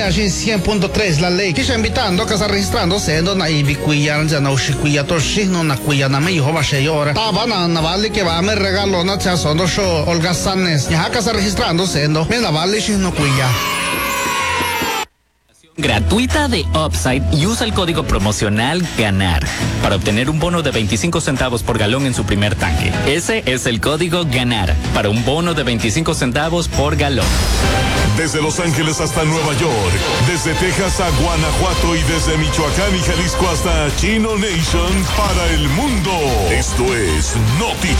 Allí 100.3 la ley que está invitando que está registrando siendo na ibicuya ya no shikuya to shino na kuya na me yoba sheyora tabana na vale que va me regalo na cha sondo show Olga Sanes ya que está registrando siendo me na vale shino kuya gratuita de Upside y usa el código promocional GANAR para obtener un bono de 25 centavos por galón en su primer tanque. Ese es el código GANAR para un bono de 25 centavos por galón. Desde Los Ángeles hasta Nueva York, desde Texas a Guanajuato y desde Michoacán y Jalisco hasta Chino Nation para el mundo. Esto es Noti